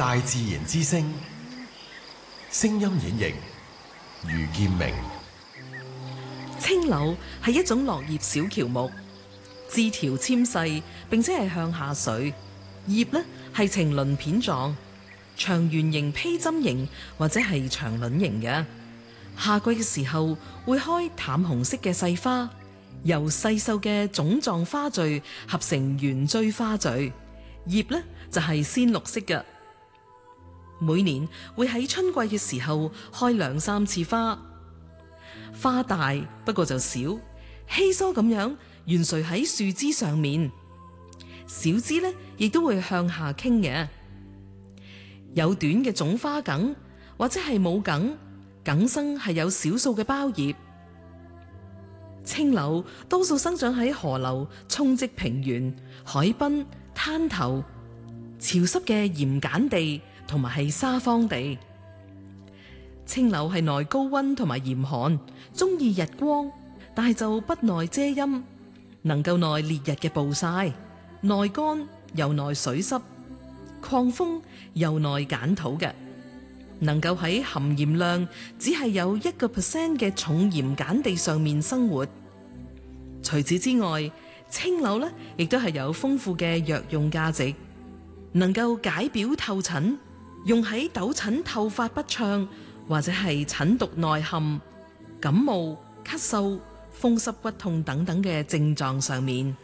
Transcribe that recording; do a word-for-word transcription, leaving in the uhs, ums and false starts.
大自然之聲，聲音演繹余劍明。 青柳係一種落葉小喬木，枝條纖細，並且係向下垂，葉呢係呈鱗片狀，長圓形、披針形或者係長卵形嘅。夏季嘅時候會開淡紅色嘅細花，由細瘦嘅種狀花序合成圓錐花序，葉呢就係鮮綠色嘅。每年會喺春季嘅時候開兩三次花，花大不過就少，稀疏咁樣懸垂喺樹枝上面，小枝呢亦都會向下傾嘅。有短嘅種花梗或者係冇梗，梗生係有少數嘅苞葉。青柳多數生長喺河流、沖積平原、海濱、灘頭、潮濕嘅鹽鹼地同埋係沙荒地。青柳係耐高溫同埋嚴寒，中意日光，但係就不耐遮陰，能夠耐烈日嘅暴曬，耐乾又耐水濕，抗風又耐鹼土嘅，能夠喺含鹽量只係有一個 percent 嘅重鹽鹼地上面生活。除此之外，青柳呢亦都係有豐富嘅藥用價值，能夠解表透疹，用喺痘疹透發不暢或者係疹毒內陷、感冒、咳嗽、風濕骨痛等等嘅症狀上面。